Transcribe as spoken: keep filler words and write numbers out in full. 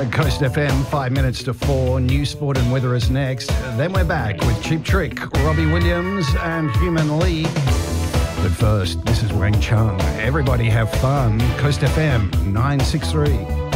Coast F M, five minutes to four. News, sport and weather is next. Then we're back with Cheap Trick, Robbie Williams and Human Lee. But first, this is Wang Chung. Everybody have fun. Coast F M, nine six three.